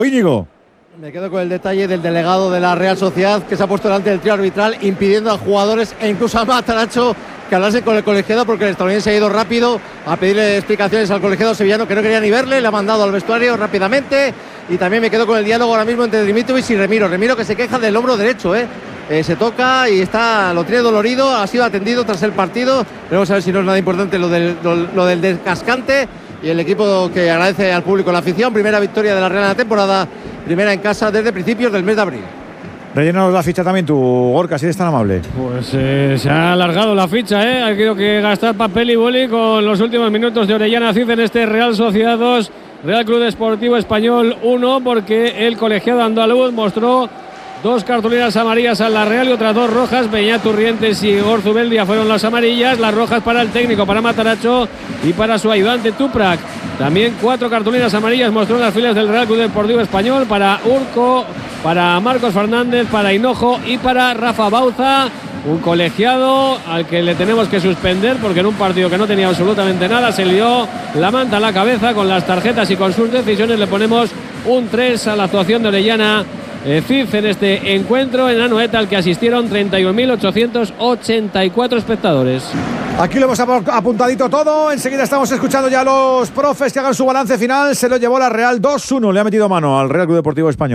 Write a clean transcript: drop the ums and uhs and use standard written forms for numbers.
Íñigo. Me quedo con el detalle del delegado de la Real Sociedad que se ha puesto delante del trío arbitral impidiendo a jugadores e incluso a Matarazzo que hablase con el colegiado, porque el estadounidense ha ido rápido a pedirle explicaciones al colegiado sevillano que no quería ni verle, le ha mandado al vestuario rápidamente. Y también me quedo con el diálogo ahora mismo entre Dimitrovic y Remiro que se queja del hombro derecho, se toca y lo tiene dolorido, ha sido atendido tras el partido. Veremos a ver si no es nada importante lo del descascante. Y el equipo que agradece al público la afición, primera victoria de la Real en la temporada, primera en casa desde principios del mes de abril. Rellénanos la ficha también tú, Gorka, si eres tan amable. Pues se ha alargado la ficha, Ha tenido que gastar papel y boli con los últimos minutos de Orellana Cid en este Real Sociedad 2, Real Club Deportivo Español 1, porque el colegiado andaluz mostró 2 cartulinas amarillas a la Real y otras 2 rojas. Beñat Turrientes y Orzubeldia fueron las amarillas, las rojas para el técnico, para Matarazzo y para su ayudante Tuprak. También 4 cartulinas amarillas mostró en las filas del Real Club Deportivo Español para Urco, para Marcos Fernández, para Hinojo y para Rafa Bauza. Un colegiado al que le tenemos que suspender porque en un partido que no tenía absolutamente nada se lió la manta a la cabeza con las tarjetas y con sus decisiones. Le ponemos un 3 a la actuación de Orellana Cid en este encuentro en Anoeta, al que asistieron 31.884 espectadores. Aquí lo hemos apuntadito todo. Enseguida estamos escuchando ya a los profes que hagan su balance final. Se lo llevó la Real 2-1. Le ha metido mano al Real Club Deportivo Español.